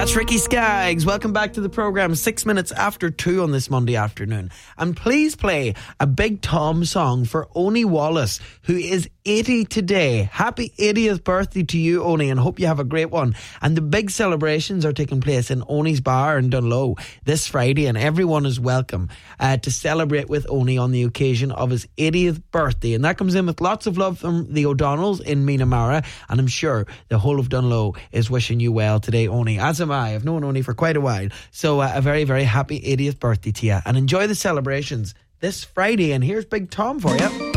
That's Ricky Skaggs. Welcome back to the programme. 6 minutes after 2 on this Monday afternoon. And please play a Big Tom song for Oni Wallace, who is 80 today. Happy 80th birthday to you, Oni, and hope you have a great one. And the big celebrations are taking place in Oni's Bar in Dunlow this Friday, and everyone is welcome to celebrate with Oni on the occasion of his 80th birthday. And that comes in with lots of love from the O'Donnells in Meenamara, and I'm sure the whole of Dunlow is wishing you well today, Oni. As am I. I've known Oni for quite a while. So a very, very happy 80th birthday to you, and enjoy the celebrations this Friday. And here's Big Tom for you.